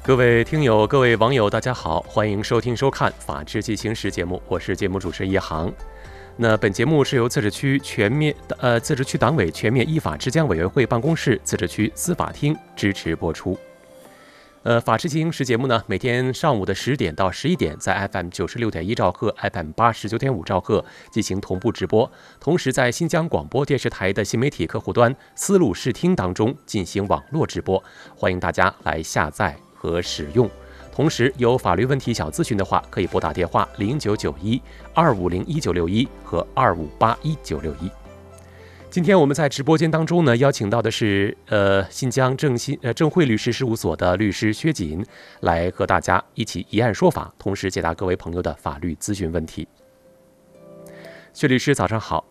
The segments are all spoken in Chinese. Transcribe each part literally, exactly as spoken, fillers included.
各位听友、各位网友，大家好，欢迎收听收看《法治进行时》节目，我是节目主持人叶航。那本节目是由自治区全面呃自治区党委全面依法治疆委员会办公室、自治区司法厅支持播出。呃，法治进行时节目呢，每天上午的十点到十一点，在 F M 九十六点一兆赫、F M 八十九点五兆赫进行同步直播，同时在新疆广播电视台的新媒体客户端思路视听当中进行网络直播，欢迎大家来下载和使用。同时有法律问题想咨询的话，可以拨打电话零九九一二五零一九六一和二五八一九六一。今天我们在直播间当中呢，邀请到的是呃新疆正新呃正汇律师事务所的律师薛锦，来和大家一起一案说法，同时解答各位朋友的法律咨询问题。薛律师早上好。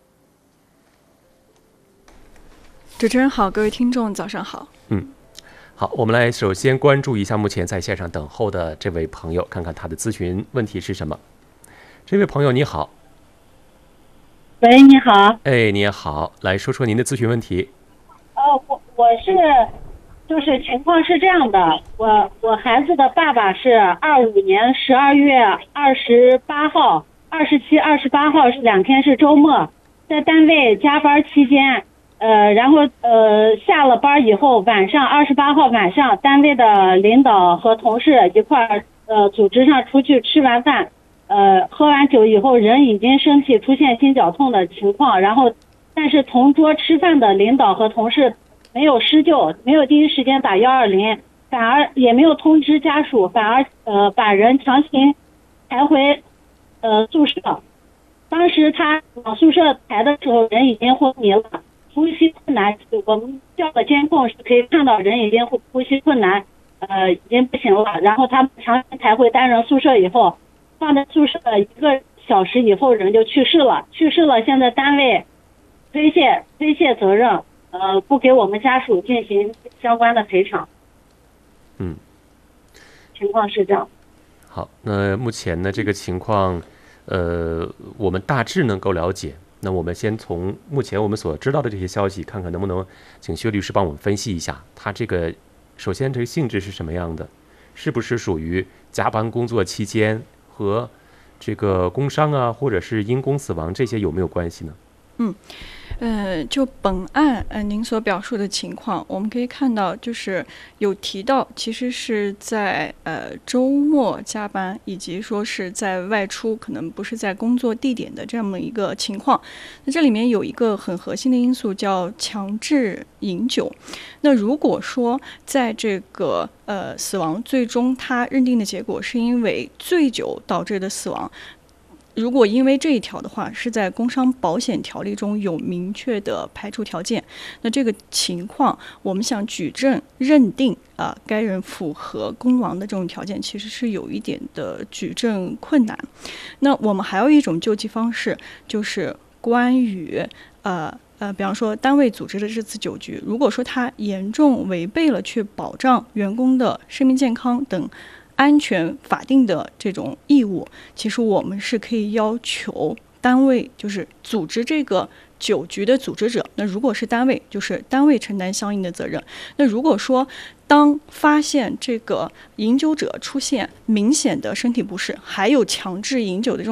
主持人好，各位听众早上好。 嗯。好，我们来首先关注一下目前在线上等候的这位朋友，看看他的咨询问题是什么。这位朋友你好。 喂，你好。 哎，你好，来说说您的咨询问题。 哦，我我是，就是情况是这样的，我我孩子的爸爸是二五年十二月二十八号、二十七、二十八号是两天是周末，在单位加班期间。呃，然后呃下了班以后，晚上二十八号晚上，单位的领导和同事一块儿呃组织上出去吃完饭，呃喝完酒以后，人已经身体出现心绞痛的情况，然后但是同桌吃饭的领导和同事没有施救，没有第一时间打幺二零，反而也没有通知家属，反而呃把人强行抬回呃宿舍。当时他往宿舍抬的时候，人已经昏迷了。呼吸困难，我们调的监控是可以看到人已经呼吸困难，呃，已经不行了。然后他们强行抬回单人宿舍以后，放在宿舍一个小时以后，人就去世了。去世了，现在单位推卸推卸责任，呃，不给我们家属进行相关的赔偿。 嗯， 情况是这样。 好，那目前呢，这个情况，呃，我们大致能够了解。那我们先从目前我们所知道的这些消息，看看能不能请薛律师帮我们分析一下，他这个首先这个性质是什么样的，是不是属于加班工作期间和这个工伤啊，或者是因公死亡这些有没有关系呢？ 嗯，呃，就本案呃您所表述的情况，我们可以看到，就是有提到，其实是在呃周末加班，以及说是在外出，可能不是在工作地点的这么一个情况。那这里面有一个很核心的因素叫强制饮酒。那如果说在这个呃死亡最终他认定的结果是因为醉酒导致的死亡。如果因为这一条的话，是在工伤保险条例中有明确的排除条件，那这个情况我们想举证认定啊、呃，该人符合工亡的这种条件，其实是有一点的举证困难。那我们还有一种救济方式，就是关于呃呃，比方说单位组织的这次酒局，如果说它严重违背了去保障员工的生命健康等安全法定的这种义务，其实我们是可以要求单位，就是组织这个酒局的组织者，那如果是单位，就是单位承担相应的责任。那如果说当发现这个饮酒者出现明显的身体不适，还有强制饮酒的这种